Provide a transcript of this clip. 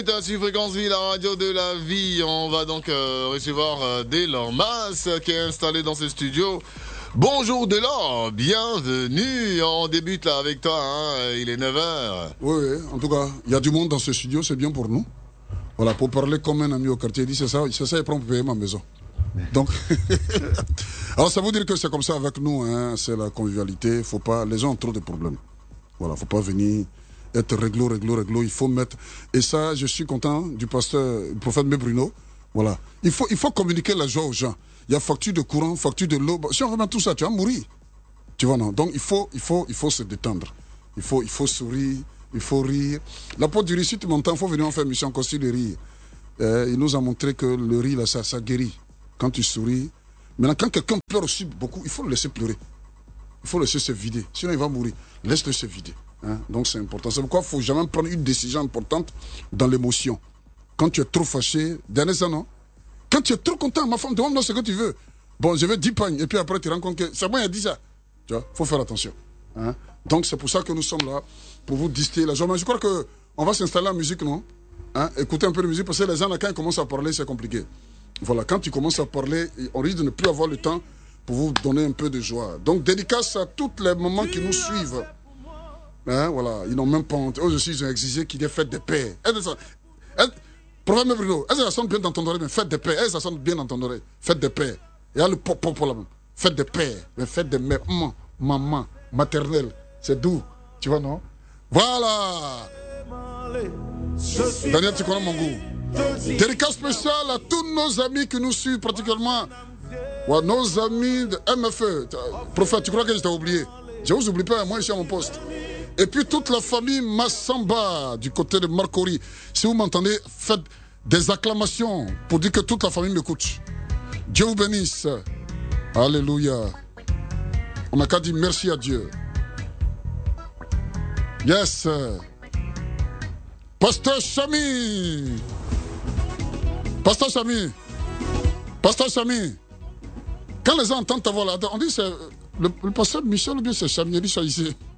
Sur Fréquence Vie, la radio de la vie, on va donc recevoir Delors Mas qui est installé dans ce studio. Bonjour Delors, bienvenue. On débute là avec toi, hein. Il est 9h. Oui, en tout cas, il y a du monde dans ce studio, c'est bien pour nous. Voilà, pour parler comme un ami au quartier, il dit c'est ça, il prend pour payer ma maison. Donc, alors ça veut dire que c'est comme ça avec nous, hein, c'est la convivialité. Faut pas, les gens ont trop de problèmes. Voilà, faut pas venir être réglo, il faut mettre. Et ça, je suis content du pasteur, du prophète Bruno. Voilà, il faut communiquer la joie aux gens. Il y a facture de courant, facture de l'eau. Si on remet tout ça, tu vas mourir. Tu vois, non? Donc il faut se détendre. Il faut sourire, il faut rire. L'apôtre du riz, si tu m'entends, il faut venir en faire mission encore sur le rire. Il nous a montré que le rire, là, ça guérit. Quand tu souris. Maintenant, quand quelqu'un pleure aussi beaucoup, il faut le laisser pleurer. Il faut le laisser se vider. Sinon, il va mourir. Laisse-le se vider. Hein? Donc, c'est important. C'est pourquoi il ne faut jamais prendre une décision importante dans l'émotion. Quand tu es trop fâché, dernier ça, non? Quand tu es trop content, ma femme, demande-moi ce que tu veux. Bon, je veux 10 pagnes. Et puis après, tu rends compte que c'est moi, il a dit ça. Tu vois, il faut faire attention. Hein? Donc, c'est pour ça que nous sommes là, pour vous distiller la joie. Mais je crois qu'on va s'installer en musique, non? Hein? Écoutez un peu de musique, parce que les gens, là, quand ils commencent à parler, c'est compliqué. Voilà, quand tu commences à parler, on risque de ne plus avoir le temps pour vous donner un peu de joie. Donc, dédicace à tous les moments qui nous suivent. Hein, voilà, ils n'ont même pas honte. Eux aussi, ils ont exigé qu'il y ait fête de paix. Prophète Bruno, est-ce que ça sonne bien dans ton oreille? Mais fête de paix, est-ce que ça sonne bien dans ton oreille? Fête de paix. Il y a le pop là-bas. Fête de paix, mais fête de maman, maternelle. C'est doux, tu vois, non? Voilà. Daniel, tu connais mon goût. Dédicace spécial à tous nos amis qui nous suivent particulièrement. Ouais, nos amis de MFE. Prophète, tu crois que je t'ai oublié? Je vous oublie pas, moi je suis à mon poste. Et puis toute la famille Massamba du côté de Marcory. Si vous m'entendez, faites des acclamations pour dire que toute la famille m'écoute. Dieu vous bénisse. Alléluia. On n'a qu'à dire merci à Dieu. Yes. Pasteur Chami. Pasteur Chami. Pasteur Chami. Quand les gens entendent ta voix là, on dit c'est le pasteur Michel ou bien c'est Chami, il dit ça ici.